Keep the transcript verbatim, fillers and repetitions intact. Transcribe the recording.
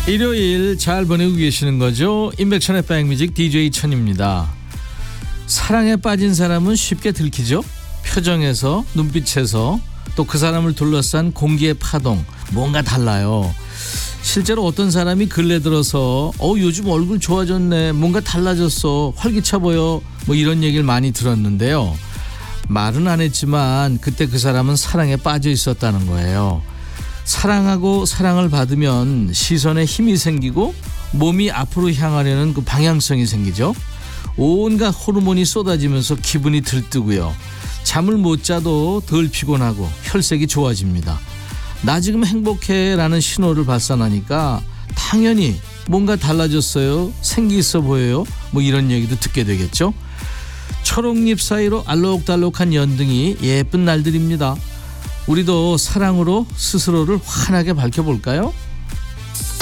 일요일 잘 보내고 계시는 거죠? 임백천의 백뮤직 디제이 천입니다. 사랑에 빠진 사람은 쉽게 들키죠? 표정에서, 눈빛에서, 또 그 사람을 둘러싼 공기의 파동, 뭔가 달라요. 실제로 어떤 사람이 근래 들어서 어 요즘 얼굴 좋아졌네, 뭔가 달라졌어, 활기차 보여, 뭐 이런 얘기를 많이 들었는데요. 말은 안 했지만 그때 그 사람은 사랑에 빠져 있었다는 거예요. 사랑하고 사랑을 받으면 시선에 힘이 생기고 몸이 앞으로 향하려는 그 방향성이 생기죠. 온갖 호르몬이 쏟아지면서 기분이 들뜨고요. 잠을 못 자도 덜 피곤하고 혈색이 좋아집니다. 나 지금 행복해 라는 신호를 발산하니까 당연히 뭔가 달라졌어요, 생기 있어 보여요, 뭐 이런 얘기도 듣게 되겠죠. 초록잎 사이로 알록달록한 연등이 예쁜 날들입니다. 우리도 사랑으로 스스로를 환하게 밝혀볼까요?